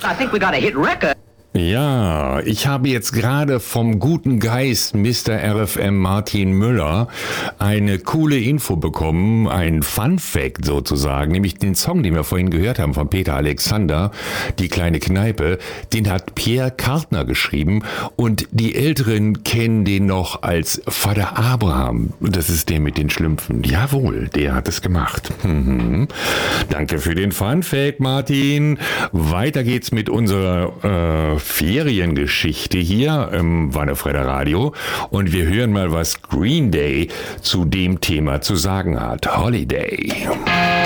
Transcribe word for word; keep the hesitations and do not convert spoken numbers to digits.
I think we got a hit record. Ja, ich habe jetzt gerade vom guten Geist Mister R F M Martin Müller eine coole Info bekommen, ein Fun Fact sozusagen, nämlich den Song, den wir vorhin gehört haben von Peter Alexander, Die kleine Kneipe, den hat Pierre Kartner geschrieben und die Älteren kennen den noch als Vater Abraham. Das ist der mit den Schlümpfen. Jawohl, der hat es gemacht. Mhm. Danke für den Fun Fact, Martin. Weiter geht's mit unserer äh, Feriengeschichte hier im Wannefredder Radio und wir hören mal, was Green Day zu dem Thema zu sagen hat. Holiday.